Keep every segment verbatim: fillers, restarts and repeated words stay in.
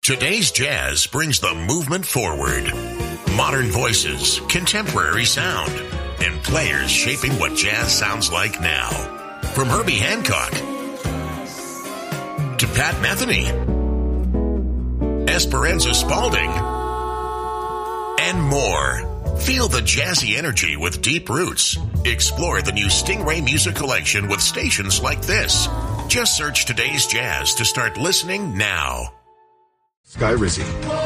Today's Jazz brings the movement forward. Modern voices, contemporary sound, and players shaping what jazz sounds like now. From Herbie Hancock to Pat Metheny, Esperanza Spalding, and more. Feel the jazzy energy with deep roots. Explore the new Stingray Music Collection with stations like this. Just search Today's Jazz to start listening now. Sky Rizzi.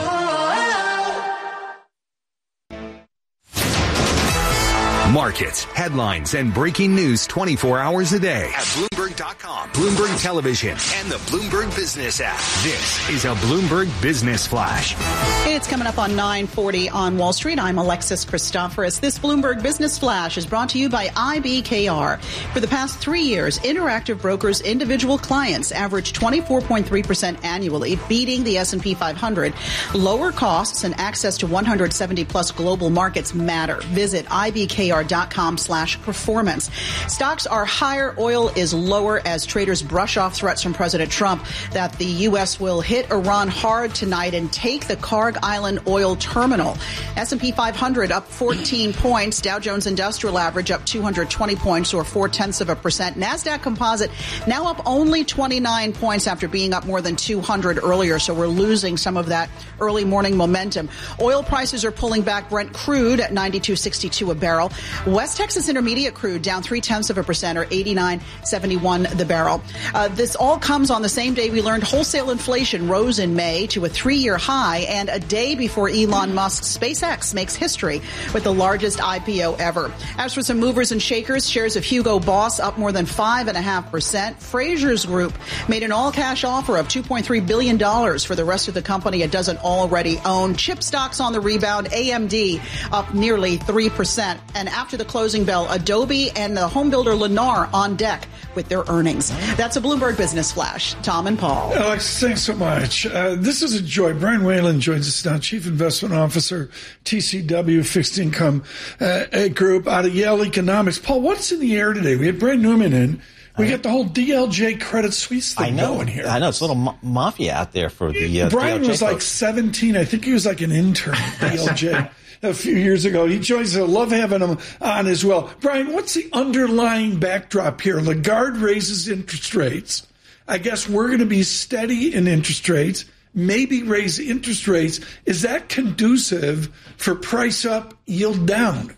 Markets, headlines, and breaking news twenty-four hours a day at Bloomberg dot com, Bloomberg Television, and the Bloomberg Business app. This is a Bloomberg Business Flash. Hey, it's coming up on nine forty on Wall Street. I'm Alexis Christoforous. This Bloomberg Business Flash is brought to you by I B K R. For the past three years, Interactive Brokers' individual clients averaged twenty-four point three percent annually, beating the S and P five hundred. Lower costs and access to one hundred seventy plus global markets matter. Visit I B K R dot com slash performance. Stocks are higher. Oil is lower as traders brush off threats from President Trump that the U S will hit Iran hard tonight and take the Kharg Island oil terminal. S and P five hundred up fourteen points. Dow Jones Industrial Average up two hundred twenty points or four-tenths of a percent. NASDAQ Composite now up only twenty-nine points after being up more than two hundred earlier. So we're losing some of that early morning momentum. Oil prices are pulling back. Brent crude at ninety-two sixty-two a barrel. West Texas Intermediate crude down three-tenths of a percent or eighty-nine seventy-one the barrel. Uh, this all comes on the same day we learned wholesale inflation rose in May to a three-year high and a day before Elon Musk's SpaceX makes history with the largest I P O ever. As for some movers and shakers, shares of Hugo Boss up more than five point five percent. Frasers Group made an all-cash offer of two point three billion dollars for the rest of the company it doesn't already own. Chip stocks on the rebound. A M D up nearly three percent. And after the closing bell, Adobe and the home builder Lennar on deck with their earnings. That's a Bloomberg Business Flash. Tom and Paul. Alex, thanks so much. Uh, this is a joy. Brian Whalen joins us now, Chief Investment Officer, T C W Fixed Income uh, Group out of Yale Economics. Paul, what's in the air today? We had Brad Newman in. We got the whole D L J Credit Suisse thing I know, going here. I know. It's a little ma- mafia out there for the uh, Brian D L J was like folks. seventeen. I think he was like an intern at D L J. A few years ago. He joins us. I love having him on as well. Brian, what's the underlying backdrop here? Lagarde raises interest rates. I guess we're going to be steady in interest rates, maybe raise interest rates. Is that conducive for price up, yield down?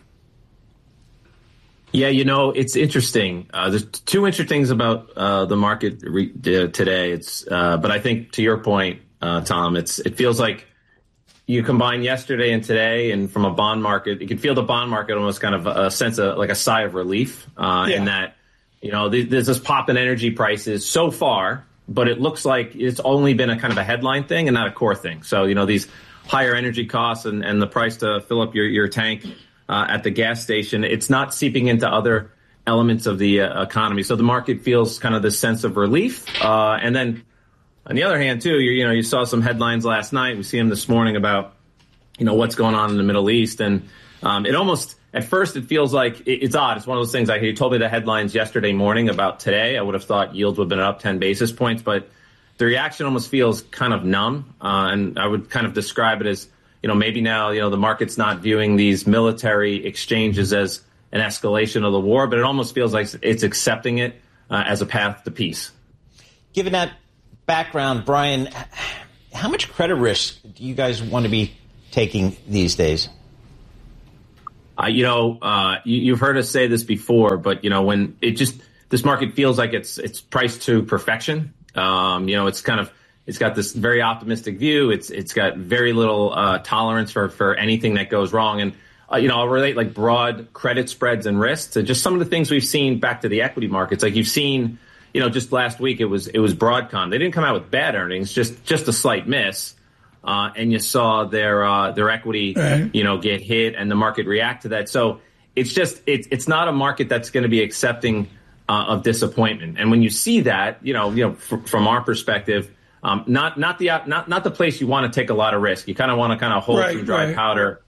Yeah, you know, it's interesting. Uh, there's two interesting things about uh, the market re- uh, today. It's, uh, but I think to your point, uh, Tom, it's it feels like you combine yesterday and today, and from a bond market, you can feel the bond market almost kind of a sense of like a sigh of relief uh, yeah. in that, you know, there's this pop in energy prices so far, but it looks like it's only been a kind of a headline thing and not a core thing. So, you know, these higher energy costs and, and the price to fill up your, your tank uh, at the gas station, it's not seeping into other elements of the uh, economy. So the market feels kind of this sense of relief. Uh, and then on the other hand, too, you, you know, you saw some headlines last night. We see them this morning about, you know, what's going on in the Middle East. And um, it almost, at first, it feels like it, it's odd. It's one of those things like you told me the headlines yesterday morning about today. I would have thought yields would have been up ten basis points. But the reaction almost feels kind of numb. Uh, and I would kind of describe it as, you know, maybe now, you know, the market's not viewing these military exchanges as an escalation of the war, but it almost feels like it's accepting it uh, as a path to peace. Given that background, Brian, how much credit risk do you guys want to be taking these days? Uh, you know, uh, you, you've heard us say this before, but, you know, when it just this market feels like it's it's priced to perfection. Um, you know, it's kind of it's got this very optimistic view. It's it's got very little uh, tolerance for, for anything that goes wrong. And, uh, you know, I'll relate like broad credit spreads and risks to just some of the things we've seen back to the equity markets. Like you've seen, you know, just last week it was it was Broadcom. They didn't come out with bad earnings, just just a slight miss. Uh, and you saw their uh, their equity, right. you know, get hit, and the market react to that. So it's just it's it's not a market that's going to be accepting uh, of disappointment. And when you see that, you know, you know, f- from our perspective, um, not not the not not the place you want to take a lot of risk. You kind of want to kind of hold right, some dry right. powder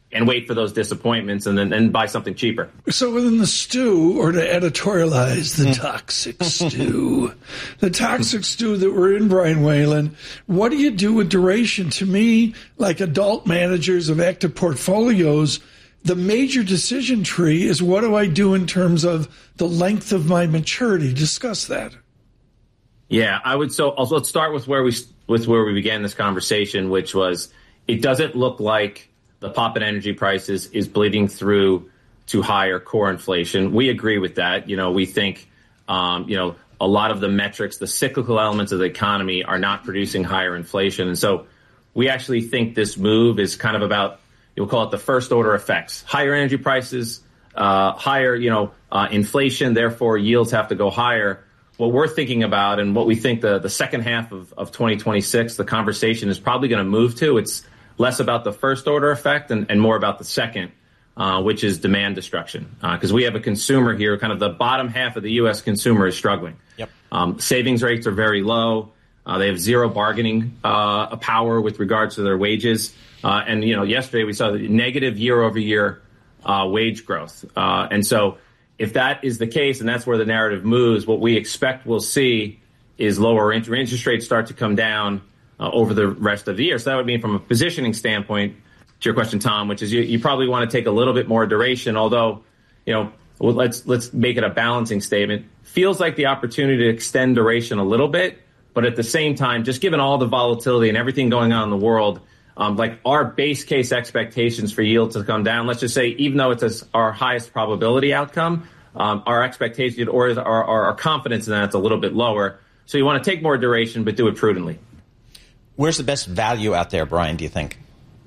and wait for those disappointments and then and buy something cheaper. So within the stew, or to editorialize the toxic stew, the toxic stew that we're in, Brian Whalen, what do you do with duration? To me, like adult managers of active portfolios, the major decision tree is what do I do in terms of the length of my maturity? Discuss that. Yeah, I would. So also, let's start with where we with where we began this conversation, which was it doesn't look like the pop in energy prices is bleeding through to higher core inflation. We agree with that. You know, we think, um, you know, a lot of the metrics, the cyclical elements of the economy are not producing higher inflation. And so we actually think this move is kind of about, you'll call it the first order effects. Higher energy prices, uh, higher, you know, uh, inflation, therefore yields have to go higher. What we're thinking about and what we think the, the second half of, of twenty twenty-six, the conversation is probably going to move to, it's less about the first order effect and, and more about the second, uh, which is demand destruction. Because uh, we have a consumer here, kind of the bottom half of the U S consumer is struggling. Yep. Um, savings rates are very low. Uh, they have zero bargaining uh, power with regards to their wages. Uh, and, you know, yesterday we saw the negative year over year uh, wage growth. Uh, and so if that is the case and that's where the narrative moves, what we expect we'll see is lower inter- interest rates start to come down Uh, over the rest of the year. So that would mean from a positioning standpoint, to your question, Tom, which is you, you probably want to take a little bit more duration, although, you know, well, let's let's make it a balancing statement. Feels like the opportunity to extend duration a little bit, but at the same time, just given all the volatility and everything going on in the world, um, like our base case expectations for yield to come down, let's just say, even though it's a, our highest probability outcome, um, our expectation or our, our, our confidence in that's a little bit lower. So you want to take more duration, but do it prudently. Where's the best value out there, Brian, do you think?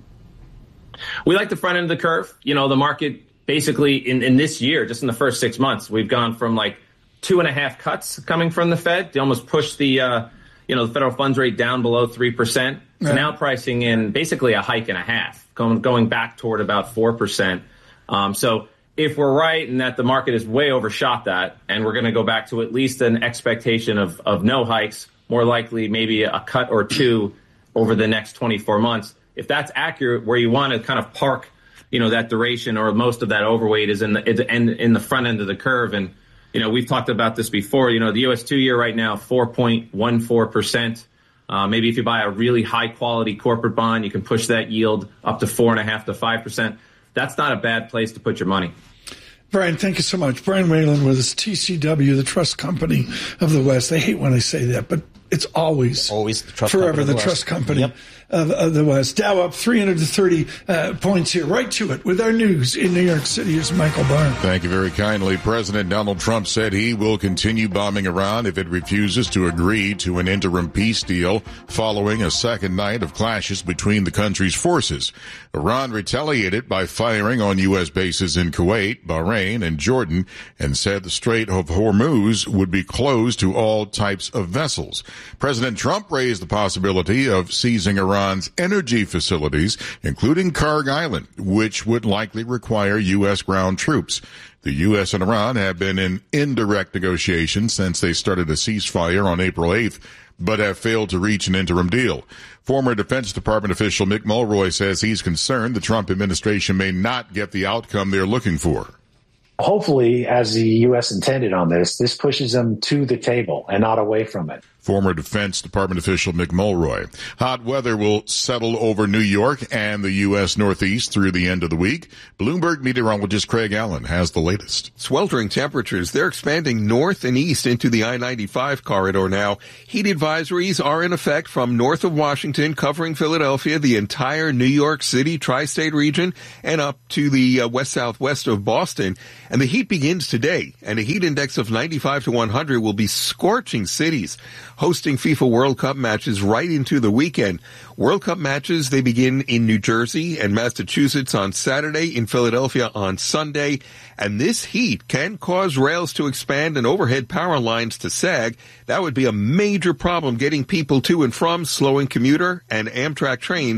We like the front end of the curve. You know, the market basically in, in this year, just in the first six months, we've gone from like two and a half cuts coming from the Fed. They almost pushed the, uh, you know, the federal funds rate down below three percent. So yeah. Now pricing in basically a hike and a half, going, going back toward about four percent. Um, so if we're right in that the market has way overshot that, and we're going to go back to at least an expectation of, of no hikes, more likely maybe a cut or two over the next twenty-four months. If that's accurate, where you want to kind of park, you know, that duration or most of that overweight is in the in, in the front end of the curve. And, you know, we've talked about this before. You know, the U S two-year right now, four point one four percent. Uh, maybe if you buy a really high-quality corporate bond, you can push that yield up to four point five to five percent. That's not a bad place to put your money. Brian, thank you so much. Brian Whalen with us, T C W, the trust company of the West. I hate when I say that, but it's always, always the trust forever company the of the trust company yep. of, of the West. Dow up three hundred thirty uh, points here. Right to it with our news in New York City. Here's Michael Barr. Thank you very kindly. President Donald Trump said he will continue bombing Iran if it refuses to agree to an interim peace deal following a second night of clashes between the country's forces. Iran retaliated by firing on U S bases in Kuwait, Bahrain, and Jordan, and said the Strait of Hormuz would be closed to all types of vessels. President Trump raised the possibility of seizing Iran's energy facilities, including Karg Island, which would likely require U S ground troops. The U S and Iran have been in indirect negotiations since they started a ceasefire on April eighth, but have failed to reach an interim deal. Former Defense Department official Mick Mulroy says he's concerned the Trump administration may not get the outcome they're looking for. Hopefully, as the U S intended on this, this pushes them to the table and not away from it. Former Defense Department official Mick Mulroy. Hot weather will settle over New York and the U S Northeast through the end of the week. Bloomberg meteorologist Craig Allen has the latest. Sweltering temperatures. They're expanding north and east into the I ninety-five corridor now. Heat advisories are in effect from north of Washington, covering Philadelphia, the entire New York City tri-state region, and up to the uh, west-southwest of Boston. And the heat begins today, and a heat index of ninety-five to one hundred will be scorching cities, hosting FIFA World Cup matches right into the weekend. World Cup matches, they begin in New Jersey and Massachusetts on Saturday, in Philadelphia on Sunday. And this heat can cause rails to expand and overhead power lines to sag. That would be a major problem getting people to and from, slowing commuter and Amtrak trains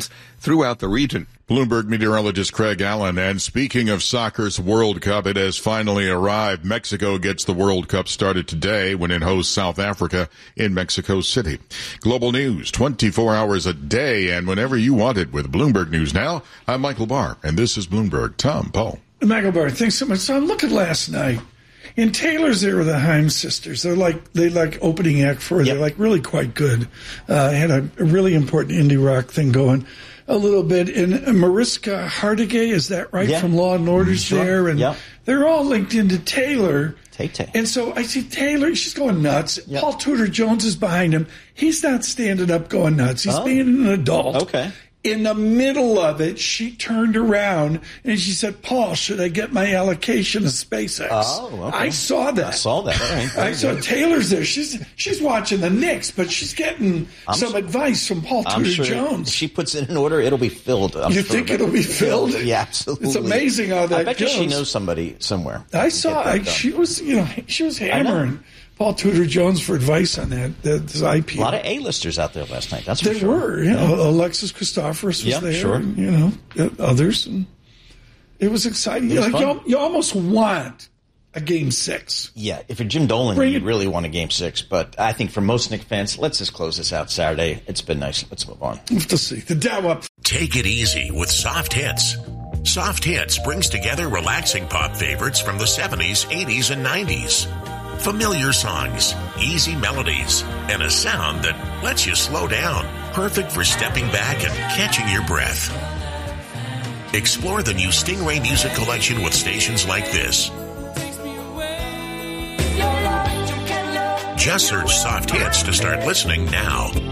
throughout the region. Bloomberg meteorologist Craig Allen. And speaking of soccer's World Cup, it has finally arrived. Mexico gets the World Cup started today when it hosts South Africa in Mexico City. Global news twenty-four hours a day and whenever you want it with Bloomberg News Now. I'm Michael Barr, and this is Bloomberg. Tom Poe. Michael Barr, thanks so much. So I'm looking last night. In Taylor's, there were the Haim sisters. They're like they like opening act for. Yep. They're like really quite good. Uh, had a, a really important indie rock thing going a little bit. And Mariska Hargitay, is that right? Yeah. From Law and Order's sure. there, and yep. they're all linked into Taylor. Tay-Tay. And so I see Taylor. She's going nuts. Yep. Paul Tudor Jones is behind him. He's not standing up going nuts. He's oh. being an adult. Okay. In the middle of it, she turned around and she said, Paul, should I get my allocation of SpaceX? Oh, okay. I saw that. I saw that. All right. I saw Taylor's there. She's she's watching the Knicks, but she's getting I'm some sure, advice from Paul I'm Tudor sure Jones. If she puts it in order, it'll be filled. I'm you sure think it'll be filled? Yeah, absolutely. It's amazing how that I bet goes. you she knows somebody somewhere. I saw. I, she was, you know, she was hammering Paul Tudor Jones for advice on that. That's I P. A lot of A-listers out there last night. That's for there sure. were. You know, Alexis Christoforous was yeah, there. Sure. And, you know, others. And it was exciting. It was like fun. you, you almost want a game six. Yeah, if you're Jim Dolan, Bring you it. really want a game six. But I think for most Knicks fans, let's just close this out Saturday. It's been nice. Let's move on. We'll have to see. The Dow up. Take it easy with Soft Hits. Soft Hits brings together relaxing pop favorites from the seventies, eighties, and nineties. Familiar songs, easy melodies, and a sound that lets you slow down. Perfect for stepping back and catching your breath. Explore the new Stingray Music Collection with stations like this. Just search Soft Hits to start listening now.